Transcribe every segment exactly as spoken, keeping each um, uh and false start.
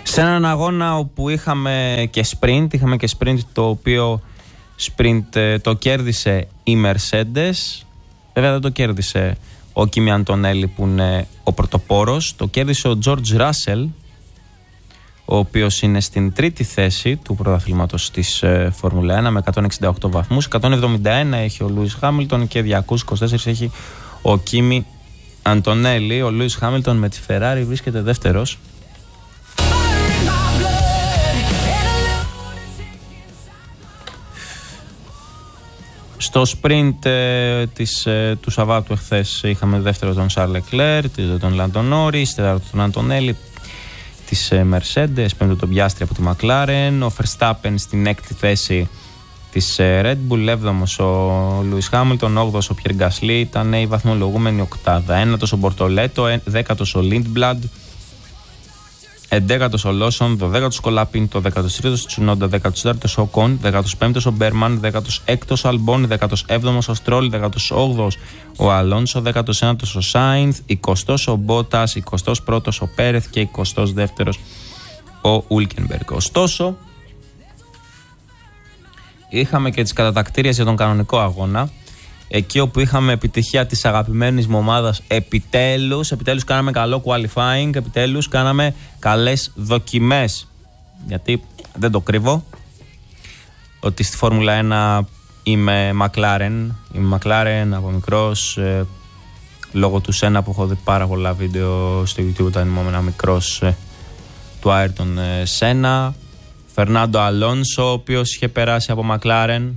Σε έναν αγώνα όπου είχαμε και sprint, είχαμε και sprint το οποίο sprint το κέρδισε η Mercedes. Βέβαια δεν το κέρδισε ο Κίμι Αντονέλη που είναι ο πρωτοπόρος. Το κέρδισε ο George Russell, ο οποίος είναι στην τρίτη θέση του πρωταθλήματος της ε, Φόρμουλα ένα με εκατόν εξήντα οκτώ βαθμούς. εκατόν εβδομήντα ένα έχει ο Λούις Χάμιλτον και διακόσιους είκοσι τέσσερα έχει ο Κίμι Αντονέλη. Ο Λούις Χάμιλτον με τη Ferrari βρίσκεται δεύτερος. Στο sprint ε, της, ε, του Σαββάτου εχθές είχαμε δεύτερο τον Charles Leclerc, τον Lando Norris, τέταρτο τον Αντονέλη της ε, Mercedes, πέμπτο τον Piastri από τη McLaren, ο Verstappen στην έκτη θέση της ε, Red Bull, έβδομος ο Lewis Hamilton, όγδοος ο Pierre Gasly, ήταν η βαθμολογούμενη οκτάδα, ένατος ο Bortoleto, δέκατος ο Lindblad, εντέκατος ο Lawson, δωδέκατος ο Colapinto, δέκατος τρίτος ο Tsunoda, δέκατος τέταρτος ο Ocon, δέκατος πέμπτος ο Berman, δέκατος έκτος ο Albon, δέκατος έβδομος ο Stroll, δέκατος όγδοος ο Alonso, δέκατος ένατος ο Sainz, εικοστός ο Bottas, εικοστός πρώτος ο Perez και εικοστός δεύτερος ο Hülkenberg. Ωστόσο, είχαμε και τις κατατακτήριες για τον κανονικό αγώνα. Εκεί όπου είχαμε επιτυχία της αγαπημένης μου ομάδας, επιτέλους, επιτέλους κάναμε καλό qualifying, επιτέλους κάναμε καλές δοκιμές. Γιατί δεν το κρύβω, ότι στη Φόρμουλα ένα είμαι McLaren, είμαι McLaren από μικρός, ε, λόγω του Σένα που έχω δει πάρα πολλά βίντεο στο YouTube όταν ήμουν μικρός, ε, του Άιρτον ε, Σένα, Φερνάντο Αλόνσο, ο οποίος είχε περάσει από McLaren.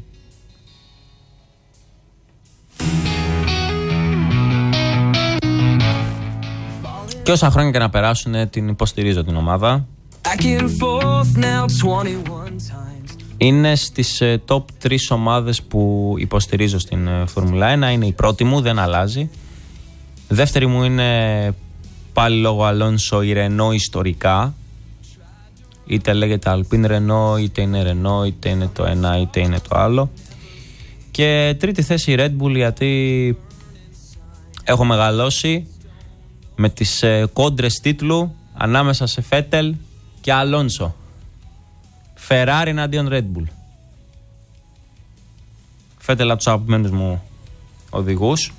Και όσα χρόνια και να περάσουν, την υποστηρίζω την ομάδα. Είναι στις top τρεις ομάδες που υποστηρίζω στην Φόρμουλα ένα. Είναι η πρώτη μου, δεν αλλάζει. Δεύτερη μου είναι πάλι λόγω Αλόνσο η Renault ιστορικά. Είτε λέγεται Alpine Renault, είτε είναι Renault, είτε είναι το ένα, είτε είναι το άλλο. Και τρίτη θέση η Red Bull, γιατί έχω μεγαλώσει με τις ε, κόντρες τίτλου ανάμεσα σε Φέτελ και Αλόνσο. Ferrari εναντίον Red Bull. Φέτελ από τους αγαπημένους μου οδηγούς.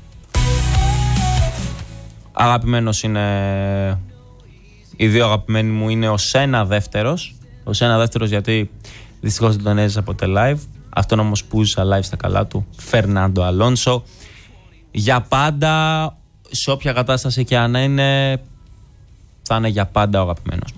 Αγαπημένος είναι, οι δύο αγαπημένοι μου είναι ο Σένα δεύτερος. Ο Σένα δεύτερος γιατί δυστυχώς δεν τον έζησα ποτέ live. Αυτόν όμως που ζήσα live στα καλά του, Φερνάντο Αλόνσο. Για πάντα, σε όποια κατάσταση και αν είναι, θα είναι για πάντα ο αγαπημένος μου.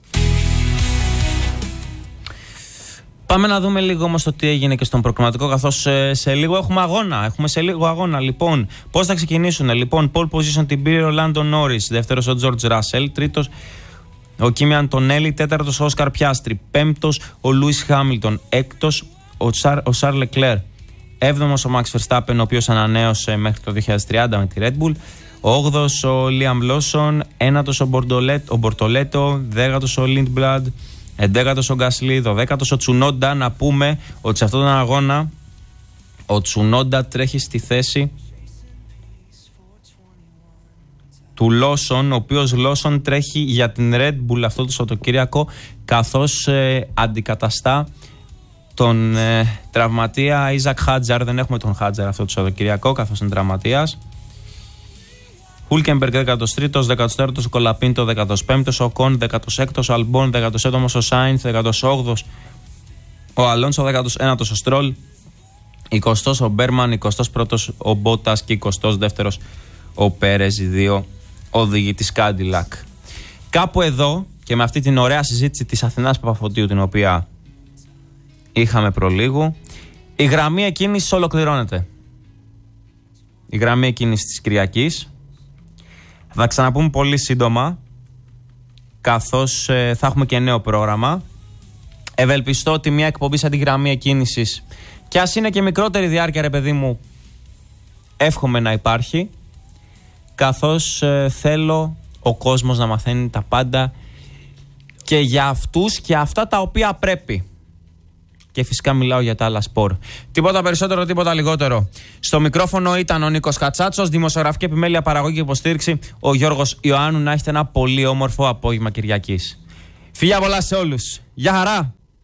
Πάμε να δούμε λίγο όμως το τι έγινε και στον προκριματικό, καθώς σε, σε λίγο έχουμε αγώνα. Έχουμε σε λίγο αγώνα. Λοιπόν, πώς θα ξεκινήσουν? Λοιπόν, pole position την πήρε ο Lando Norris, δεύτερος ο George Russell, τρίτος ο Κίμι Αντονέλη, τέταρτος ο Oscar Piastri, πέμπτος ο Lewis Hamilton, έκτος ο, Τσαρ, ο Charles Leclerc, έβδομος ο Max Verstappen, ο οποίος ανανέωσε μέχρι το δύο χιλιάδες τριάντα με τη Red Bull, όγδοος ο Liam Lawson, ένατος ο Bortoleto, δέκατος ο Lindblad, εντέκατος ο Gasly, δωδέκατος ο Tsunoda. Να πούμε ότι σε αυτόν τον αγώνα ο Tsunoda τρέχει στη θέση του Lawson, ο οποίος Lawson τρέχει για την Red Bull αυτό το Σαββατοκύριακο, καθώς ε, αντικαταστά τον ε, τραυματία Isaac Hadjar. Δεν έχουμε τον Hadjar αυτό το Σαββατοκύριακο, καθώς είναι τραυματίας. Hülkenberg δέκατος τρίτος, δέκατος τέταρτος ο Colapinto, δέκατος πέμπτος ο Ocon, δέκατος έκτος ο Albon, δέκατος έβδομος ο Sainz, δέκατος όγδοος ο Alonso, δέκατος ένατος ο Stroll, εικοστός ο Berman, εικοστός πρώτος ο Bottas και εικοστός δεύτερος ο Perez, οι δύο οδηγοί της Cadillac. Κάπου εδώ και με αυτή την ωραία συζήτηση της Αθηνάς Παπαφωτίου, την οποία είχαμε προλίγου, η γραμμή εκκίνησης ολοκληρώνεται. Η γραμμή εκκίνησης της Κυριακής. Θα ξαναπούμε πολύ σύντομα, καθώς ε, θα έχουμε και νέο πρόγραμμα. Ευελπιστώ ότι μια εκπομπή σαν τη γραμμή εκκίνησης, κι ας είναι και μικρότερη διάρκεια, ρε παιδί μου, εύχομαι να υπάρχει, καθώς ε, θέλω ο κόσμος να μαθαίνει τα πάντα και για αυτούς και αυτά τα οποία πρέπει. Και φυσικά μιλάω για τα άλλα σπορ. Τίποτα περισσότερο, τίποτα λιγότερο. Στο μικρόφωνο ήταν ο Νίκος Κατσάτσος, δημοσιογραφική επιμέλεια, παραγωγή και υποστήριξη ο Γιώργος Ιωάννου. Να έχετε ένα πολύ όμορφο απόγευμα Κυριακής. Φιλιά πολλά σε όλους. Γεια χαρά.